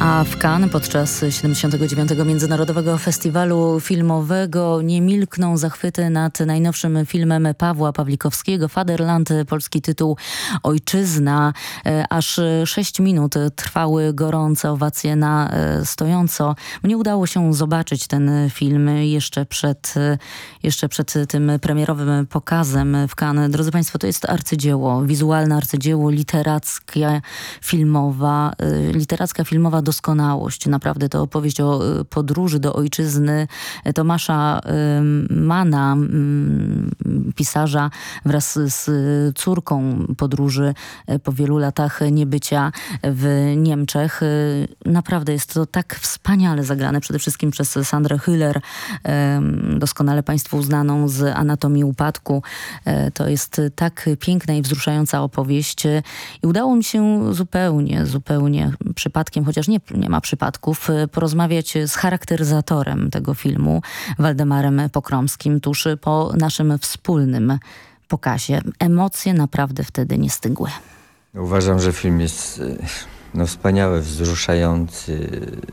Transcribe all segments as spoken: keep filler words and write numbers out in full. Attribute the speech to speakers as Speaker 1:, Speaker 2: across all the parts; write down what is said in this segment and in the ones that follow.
Speaker 1: A w Cannes podczas siedemdziesiątego dziewiątego Międzynarodowego Festiwalu Filmowego nie milkną zachwyty nad najnowszym filmem Pawła Pawlikowskiego. Fatherland, polski tytuł Ojczyzna. Aż sześć minut trwały gorące owacje na stojąco. Mnie udało się zobaczyć ten film jeszcze przed, jeszcze przed tym premierowym pokazem w Cannes. Drodzy Państwo, to jest arcydzieło, wizualne arcydzieło, literacka, filmowa, literacka, filmowa doskonałość. Naprawdę to opowieść o podróży do ojczyzny Tomasza Manna, pisarza, wraz z córką podróży po wielu latach niebycia w Niemczech. Naprawdę jest to tak wspaniale zagrane, przede wszystkim przez Sandrę Hüller, doskonale Państwu znaną z Anatomii Upadku. To jest tak piękna i wzruszająca opowieść i udało mi się zupełnie, zupełnie przypadkiem, chociaż nie, nie ma przypadków, porozmawiać z charakteryzatorem tego filmu, Waldemarem Pokromskim, tuż po naszym wspólnym pokazie. Emocje naprawdę wtedy nie stygły.
Speaker 2: Uważam, że film jest no, wspaniały, wzruszający,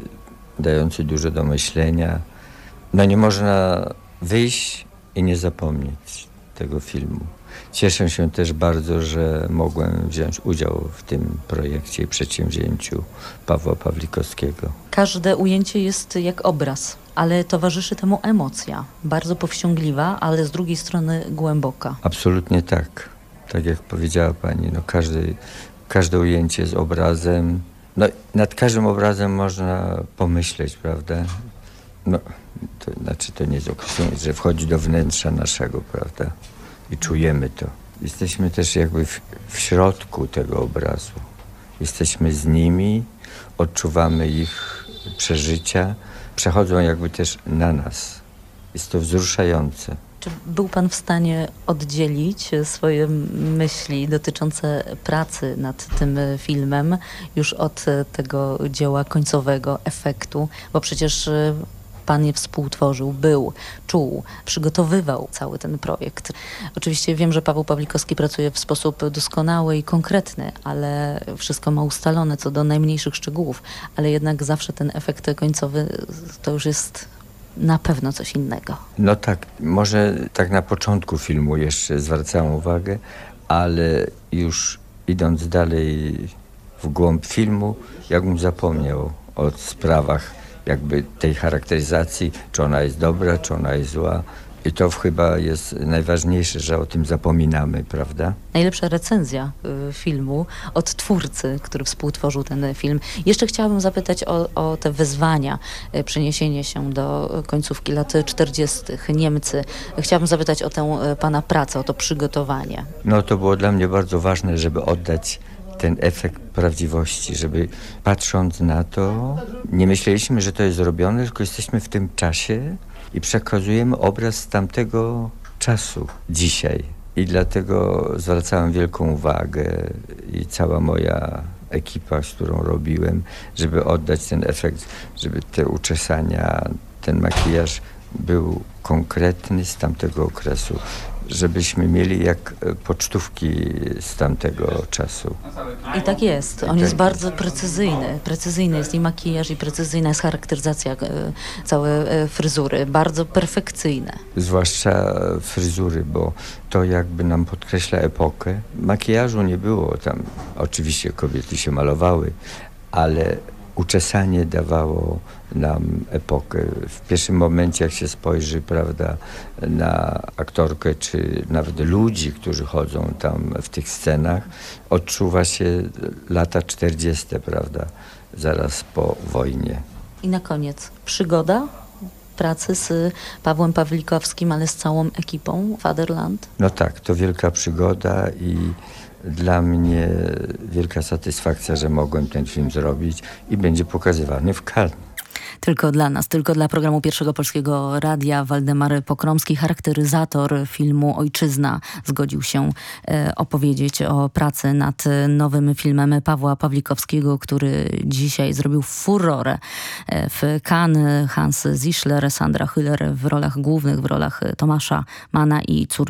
Speaker 2: dający dużo do myślenia. No nie można wyjść i nie zapomnieć tego filmu. Cieszę się też bardzo, że mogłem wziąć udział w tym projekcie i przedsięwzięciu Pawła Pawlikowskiego.
Speaker 1: Każde ujęcie jest jak obraz, ale towarzyszy temu emocja. Bardzo powściągliwa, ale z drugiej strony głęboka.
Speaker 2: Absolutnie tak. Tak jak powiedziała pani, no każdy, każde ujęcie jest obrazem. No, nad każdym obrazem można pomyśleć, prawda? No, to znaczy to nie jest określenie, że wchodzi do wnętrza naszego, prawda? I czujemy to. Jesteśmy też jakby w, w środku tego obrazu. Jesteśmy z nimi, odczuwamy ich przeżycia, przechodzą jakby też na nas. Jest to wzruszające.
Speaker 1: Czy był pan w stanie oddzielić swoje myśli dotyczące pracy nad tym filmem już od tego dzieła końcowego, efektu? Bo przecież pan je współtworzył, był, czuł, przygotowywał cały ten projekt. Oczywiście wiem, że Paweł Pawlikowski pracuje w sposób doskonały i konkretny, ale wszystko ma ustalone co do najmniejszych szczegółów, ale jednak zawsze ten efekt końcowy to już jest na pewno coś innego.
Speaker 2: No tak, może tak na początku filmu jeszcze zwracałem uwagę, ale już idąc dalej w głąb filmu, jakbym zapomniał o sprawach jakby tej charakteryzacji, czy ona jest dobra, czy ona jest zła. I to chyba jest najważniejsze, że o tym zapominamy, prawda?
Speaker 1: Najlepsza recenzja y, filmu od twórcy, który współtworzył ten film. Jeszcze chciałabym zapytać o, o te wyzwania, y, przeniesienie się do końcówki lat czterdziestych, Niemcy. Chciałabym zapytać o tę y, pana pracę, o to przygotowanie.
Speaker 2: No to było dla mnie bardzo ważne, żeby oddać ten efekt prawdziwości, żeby patrząc na to, nie myśleliśmy, że to jest zrobione, tylko jesteśmy w tym czasie i przekazujemy obraz z tamtego czasu dzisiaj. I dlatego zwracałem wielką uwagę i cała moja ekipa, z którą robiłem, żeby oddać ten efekt, żeby te uczesania, ten makijaż był konkretny z tamtego okresu, żebyśmy mieli jak pocztówki z tamtego czasu.
Speaker 1: I tak jest. On jest bardzo precyzyjny. Precyzyjny jest i makijaż, i precyzyjna jest charakteryzacja e, całe e, fryzury. Bardzo perfekcyjne.
Speaker 2: Zwłaszcza fryzury, bo to jakby nam podkreśla epokę. Makijażu nie było tam. Oczywiście kobiety się malowały, ale uczesanie dawało nam epokę. W pierwszym momencie, jak się spojrzy, prawda, na aktorkę, czy nawet ludzi, którzy chodzą tam w tych scenach, odczuwa się lata czterdzieste, prawda, zaraz po wojnie.
Speaker 1: I na koniec przygoda pracy z Pawłem Pawlikowskim, ale z całą ekipą Fatherland?
Speaker 2: No tak, to wielka przygoda i dla mnie wielka satysfakcja, że mogłem ten film zrobić i będzie pokazywany w Cannes.
Speaker 1: Tylko dla nas, tylko dla programu Pierwszego Polskiego Radia Waldemar Pokromski, charakteryzator filmu Ojczyzna, zgodził się e, opowiedzieć o pracy nad nowym filmem Pawła Pawlikowskiego, który dzisiaj zrobił furorę e, w Cannes. Hans Zischler, Sandra Hüller w rolach głównych, w rolach Tomasza Manna i córki